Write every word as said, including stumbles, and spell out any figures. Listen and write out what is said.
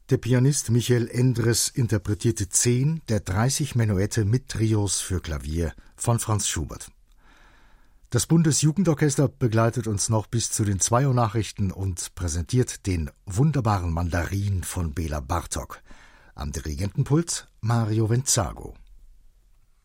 Der Pianist Michael Endres interpretierte zehn der dreißig Menuette mit Trios für Klavier von Franz Schubert. Das Bundesjugendorchester begleitet uns noch bis zu den zwei Uhr Nachrichten und präsentiert den wunderbaren Mandarin von Bela Bartok. Am Dirigentenpult Mario Venzago.